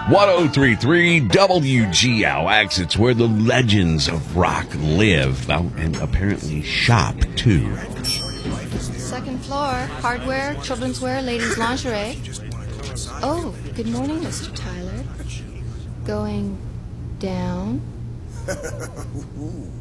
1033 WGLX. It's where the legends of rock live. Oh, and apparently shop, too. Second floor. Hardware, children's wear, ladies' lingerie. Oh, good morning, Mr. Tyler. Going down?